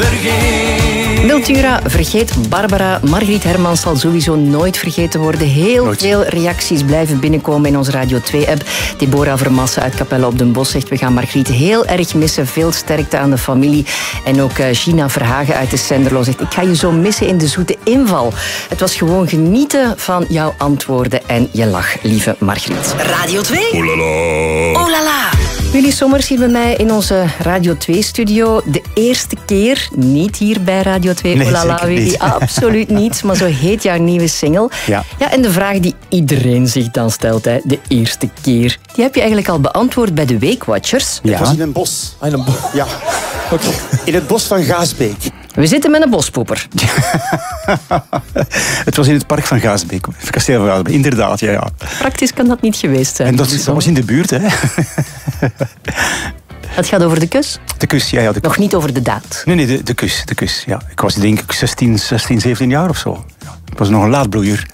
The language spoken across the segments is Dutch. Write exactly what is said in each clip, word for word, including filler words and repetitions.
vergeet. Miltura vergeet Barbara. Margriet Hermans zal sowieso nooit vergeten worden. Heel Nooit. veel reacties blijven binnenkomen in onze Radio twee-app. Deborah Vermassen uit Capelle op den Bosch zegt: we gaan Margriet heel erg missen. Veel sterkte aan de familie. En ook uh, Gina Verhagen uit de Senderlo zegt: ik ga je zo missen in de zoete inval. Het was gewoon genieten van jouw antwoorden en je lach, lieve Margriet. Radio twee. Oh la la. Oh la la. Willy Sommers hier bij mij in onze Radio twee-studio. De eerste keer, niet hier bij Radio twee. Nee, Oh la la, zeker Willy, niet. absoluut niet. Maar zo heet jouw nieuwe single. Ja. Ja, en de vraag die iedereen zich dan stelt, hè, de eerste keer, die heb je eigenlijk al beantwoord bij de Weekwatchers. Ja. Het was in een bos. In een bo- Ja. In het bos van Gaasbeek. We zitten met een bospoeper. Het was in het park van Gaasbeek. Kasteel van Gaasbeek, inderdaad. Ja, ja. Praktisch kan dat niet geweest zijn. En dat, dat was in de buurt, hè. Het gaat over de kus, De kus, ja. ja de kus. nog niet over de daad. Nee, nee, de, de kus, de kus, ja. Ik was denk ik zestien, zestien, zeventien jaar of zo. Ja. Ik was nog een laadbloeier.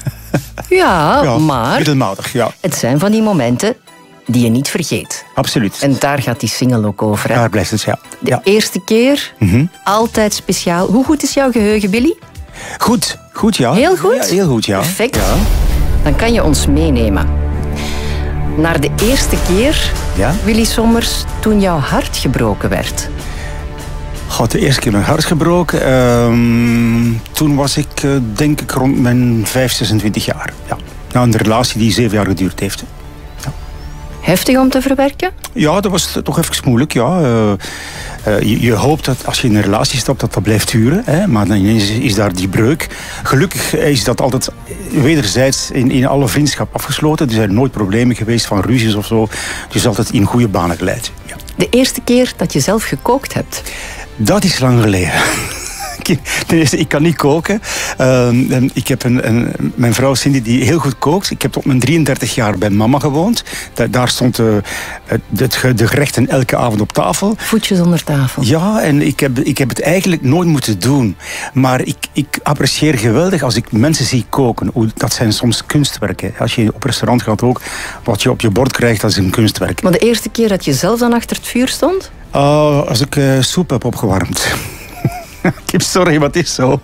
Ja, Ja, maar middelmatig, ja. het zijn van die momenten die je niet vergeet. Absoluut. En daar gaat die single ook over. Hè? Daar blijft het, ja. De ja. eerste keer, Mhm. altijd speciaal. Hoe goed is jouw geheugen, Billy? Goed, goed, ja. Heel goed? Ja, heel goed, ja. Perfect. Ja. Dan kan je ons meenemen naar de eerste keer, Ja? Willy Sommers, toen jouw hart gebroken werd. God, de eerste keer mijn hart gebroken. Ehm, toen was ik, eh, denk ik, rond mijn vijf, zesentwintig jaar. Ja. Na een relatie die zeven jaar geduurd heeft. Heftig om te verwerken? Ja, dat was toch even moeilijk, ja. Eh, eh, je, je hoopt dat als je in een relatie stapt, dat dat blijft duren. Hè? Maar dan ineens is daar die breuk. Gelukkig is dat altijd wederzijds in, in alle vriendschap afgesloten. Er zijn nooit problemen geweest van ruzies of zo. Dus altijd in goede banen geleid. Ja. De eerste keer dat je zelf gekookt hebt. Dat is lang geleden. Ten eerste, ik kan niet koken. Uh, en ik heb een, een, mijn vrouw Cindy die heel goed kookt. Ik heb tot mijn drieëndertig jaar bij mama gewoond. Da- daar stond uh, het, ge- de gerechten elke avond op tafel. Voetjes onder tafel. Ja, en ik heb, ik heb het eigenlijk nooit moeten doen. Maar ik, ik apprecieer geweldig als ik mensen zie koken. Hoe- Dat zijn soms kunstwerken. Als je op restaurant gaat ook, wat je op je bord krijgt, dat is een kunstwerk. Maar de eerste keer dat je zelf dan achter het vuur stond? Uh, als ik uh, soep heb opgewarmd. Ik heb sorry, wat is zo?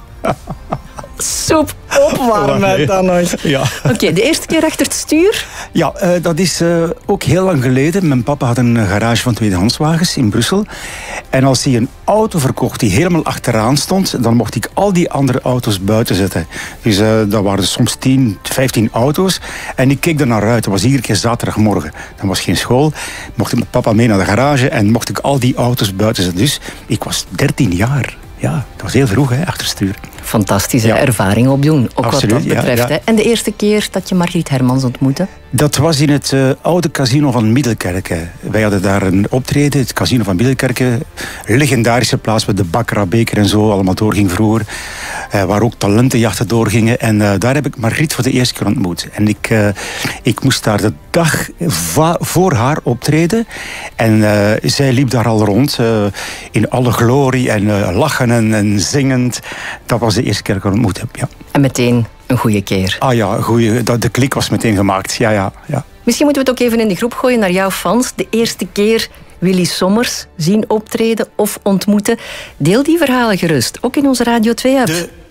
Soep opwarmen dan nog. Ja. Oké, de eerste keer achter het stuur? Ja, uh, dat is uh, ook heel lang geleden. Mijn papa had een garage van tweedehandswagens in Brussel. En als hij een auto verkocht die helemaal achteraan stond, dan mocht ik al die andere auto's buiten zetten. Dus uh, dat waren soms tien, vijftien auto's. En ik keek er naar uit. Dat was iedere keer zaterdagmorgen. Dan was geen school. Mocht ik met papa mee naar de garage en mocht ik al die auto's buiten zetten. Dus ik was dertien jaar. Ja, dat was heel vroeg, hè, achter het stuur. Fantastische Ja. ervaring opdoen, ook Absoluut, wat dat ja, betreft. ja. Hè. En de eerste keer dat je Margriet Hermans ontmoette? Dat was in het uh, oude casino van Middelkerke. Wij hadden daar een optreden, het casino van Middelkerke. Een legendarische plaats waar de Bakkera-beker en zo allemaal doorging vroeger. Uh, waar ook talentenjachten doorgingen. En uh, daar heb ik Margriet voor de eerste keer ontmoet. En ik, uh, ik moest daar de dag va- voor haar optreden. En uh, zij liep daar al rond uh, in alle glorie en uh, lachen en, en zingend. Dat was de eerste keer dat ik haar ontmoet heb, ja. En meteen een goede keer. Ah ja, goeie, dat, de klik was meteen gemaakt. Ja, ja, ja. Misschien moeten we het ook even in de groep gooien naar jouw fans. De eerste keer Willy Sommers zien optreden of ontmoeten. Deel die verhalen gerust, ook in onze Radio twee-app. De